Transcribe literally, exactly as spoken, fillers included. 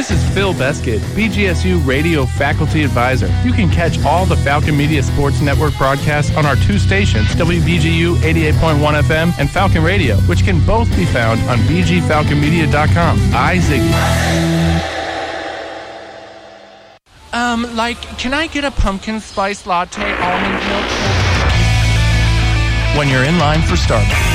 This is Phil Beskid, B G S U Radio Faculty Advisor. You can catch all the Falcon Media Sports Network broadcasts on our two stations, W B G U eighty-eight point one F M and Falcon Radio, which can both be found on b g falcon media dot com. I, Ziggy. Um, like, can I get a pumpkin spice latte almond milk? When you're in line for Starbucks,